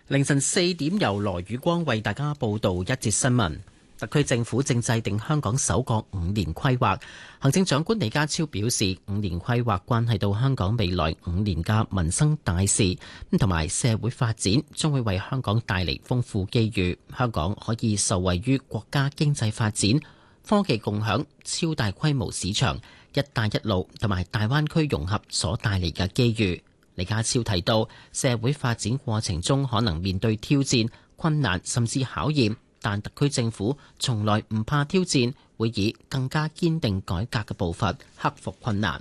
凌晨4點，由羅宇光為大家報道一節新聞。特區政府正制定香港首個5年規劃。行政長官李家超表示，5年規劃關係到香港未來5年嘅民生大事，同埋社會發展，將會為香港帶嚟豐富機遇。香港可以受惠於國家經濟發展、科技共享、超大規模市場、一帶一路同埋大灣區融合所帶嚟嘅機遇。李家超提到，社會發展過程中可能面對挑戰、困難甚至考驗，但特區政府從來唔怕挑戰，會以更加堅定改革嘅步伐克服困難。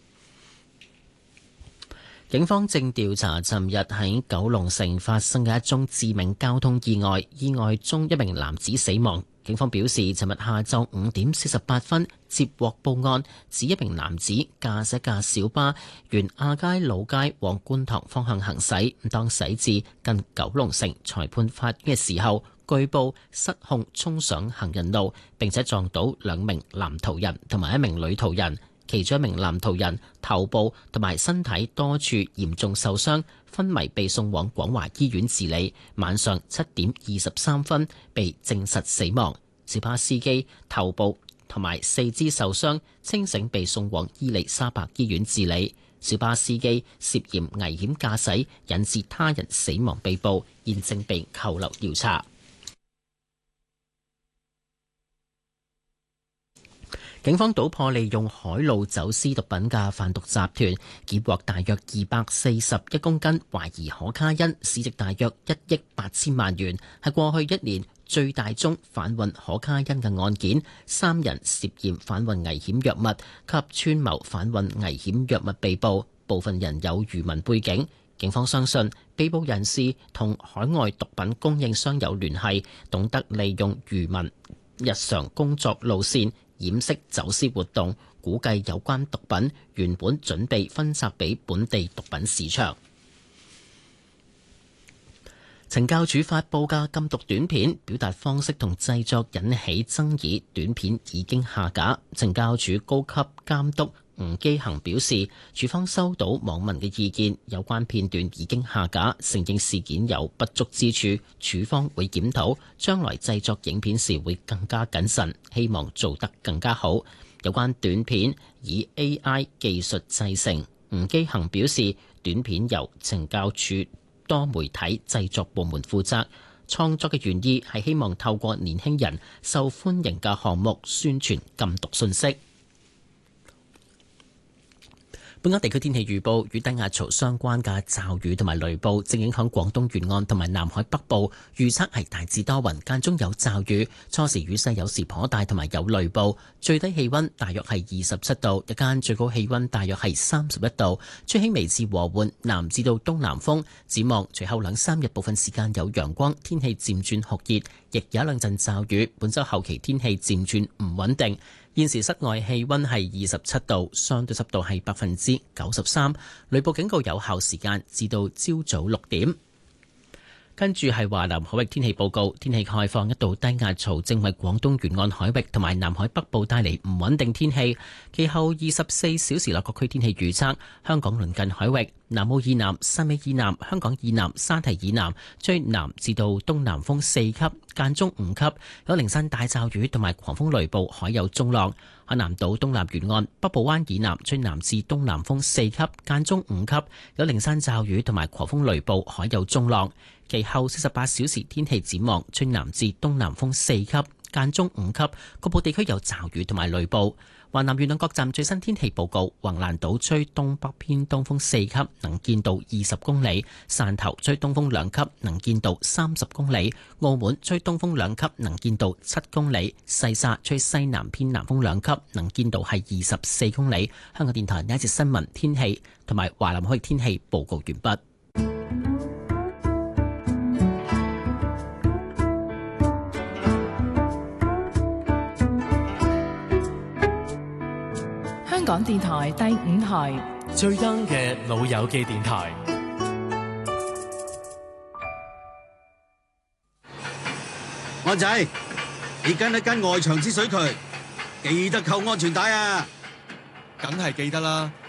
警方正調查尋日喺九龍城發生嘅一宗致命交通意外，意外中一名男子死亡。警方表示，尋日下晝5點48分接獲報案，指一名男子駕駛架小巴沿亞皆老街往觀塘方向行駛，當駛至近九龍城裁判法院嘅時候，據報失控衝上行人路，並且撞到2名男途人同埋1名女途人。其中1名男途人頭部同埋身體多處嚴重受傷，昏迷被送往廣華醫院治理。晚上7點23分被證實死亡。小巴司機頭部同埋4肢受傷，清醒被送往伊利沙伯醫院治理。小巴司機涉嫌危險駕駛引致他人死亡被捕，現正被扣留調查。警方搗破利用海路走私毒品嘅販毒集團，檢獲大約241公斤懷疑可卡因，市值大約1億8千萬元，係過去1年最大宗販運可卡因嘅案件。3人涉嫌販運危險藥物及串謀販運危險藥物被捕，部分人有漁民背景。警方相信被捕人士同海外毒品供應商有聯繫，懂得利用漁民日常工作路線掩飾走私活動，估計有關毒品原本準備分拆俾本地毒品市場。懲教署發布嘅禁毒短片表達方式同製作引起爭議，短片已經下架。懲教署高級監督吳基恒表示，署方收到網民嘅意見，有關片段已經下架，承認事件有不足之處，署方會檢討，將來製作影片時會更加謹慎，希望做得更加好。有關短片以 AI 技術製成，吳基恒表示，短片由懲教署多媒體製作部門負責，創作嘅原意係希望透過年輕人受歡迎嘅項目宣傳禁毒信息。本港地區天氣預報，與低壓槽相關嘅驟雨同埋雷暴正影響廣東沿岸同埋南海北部，預測係大致多雲，間中有驟雨，初時雨勢有時頗大，同埋有雷暴。最低氣溫大約係27度，日間最高氣溫大約係31度，吹輕微至和緩南至到東南風。展望隨後2-3日部分時間有陽光，天氣漸轉酷熱，亦有1-2陣驟雨。本週後期天氣漸轉唔穩定。現時室外氣溫係27度，相對濕度係93%，雷暴警告有效時間至到朝早6點。跟住係華南海域天氣報告，天氣概況，一道低壓槽正為廣東沿岸海域同埋南海北部帶嚟唔穩定天氣。其後24小時內各區天氣預測：香港鄰近海域、南澳以南、汕尾以南、香港以南、沙堤以南吹南至到東南風4級，間中5級，有零散大驟雨同埋狂風雷暴，海有中浪。海南島東南沿岸、北部灣以南吹南至東南風4級，間中5級，有零散驟雨同埋狂風雷暴，海有中浪。其後48小時天氣展望，吹南至東南風4級，間中5級，局部地區有驟雨同埋雷暴。華南沿岸各站最新天氣報告：橫瀾島吹東北偏東風4級，能見度20公里；汕頭吹東風2級，能見度30公里；澳門吹東風2級，能見度7公里；西沙吹西南偏南風2級，能見度係24公里。香港電台呢一節新聞天氣同埋華南海域天氣報告完畢。 香港電台第5台最 young 嘅老友記電台。 安仔，你跟一跟外牆之水渠，記得扣安全帶啊！ 梗係記得啦，